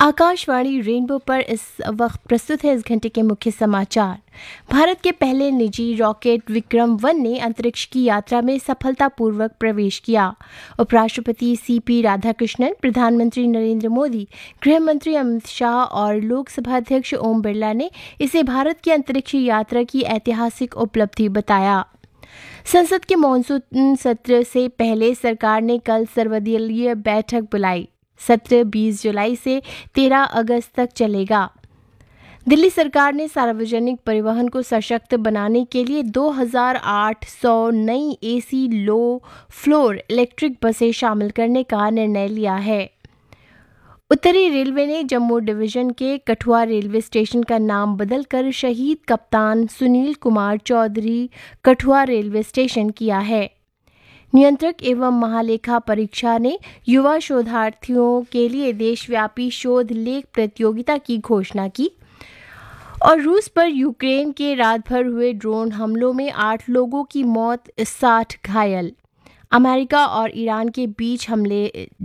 Akashvani rainbow पर इस वक्त प्रस्तुत है इस घंटे के मुख्य समाचार। भारत के पहले निजी रॉकेट विक्रम-1 ने अंतरिक्ष की यात्रा में सफलतापूर्वक प्रवेश किया। उपराष्ट्रपति सीपी राधाकृष्णन, प्रधानमंत्री नरेंद्र मोदी, गृह मंत्री अमित शाह और लोकसभा अध्यक्ष ओम बिरला ने इसे भारत की अंतरिक्ष यात्रा की ऐतिहासिक उपलब्धि बताया। संसद के मॉनसून सत्र से पहले सरकार ने कल सर्वदलीय बैठक बुलाई। सत्र 20 जुलाई से 13 अगस्त तक चलेगा। दिल्ली सरकार ने सार्वजनिक परिवहन को सशक्त बनाने के लिए 2800 नई एसी लो फ्लोर इलेक्ट्रिक बसें शामिल करने का निर्णय लिया है। उत्तरी रेलवे ने जम्मू डिवीजन के कठुआ रेलवे स्टेशन का नाम बदलकर शहीद कप्तान सुनील कुमार चौधरी कठुआ रेलवे स्टेशन किया है। नियंत्रक एवं महालेखा परीक्षा ने युवा शोधार्थियों के लिए देशव्यापी शोध लेख प्रतियोगिता की घोषणा की। और रूस पर यूक्रेन के रात भर हुए ड्रोन हमलों में 8 लोगों की मौत, 60 घायल। अमेरिका और ईरान के बीच हमले